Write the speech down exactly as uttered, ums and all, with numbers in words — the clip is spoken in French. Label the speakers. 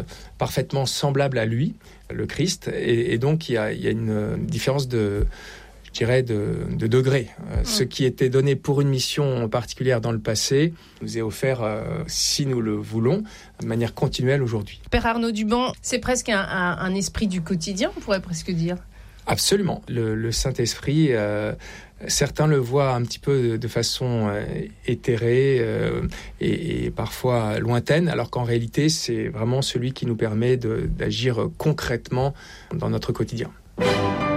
Speaker 1: parfaitement semblable à lui, le Christ, et, et donc il y a, il y a une différence de, je dirais, de, de degré. Euh, mmh. Ce qui était donné pour une mission particulière dans le passé nous est offert, euh, si nous le voulons, de manière continuelle aujourd'hui.
Speaker 2: Père Arnaud Duban, c'est presque un, un, un esprit du quotidien, on pourrait presque dire.
Speaker 1: Absolument. Le, le Saint-Esprit, euh, certains le voient un petit peu de, de façon euh, éthérée euh, et, et parfois lointaine, alors qu'en réalité, c'est vraiment celui qui nous permet de, d'agir concrètement dans notre quotidien.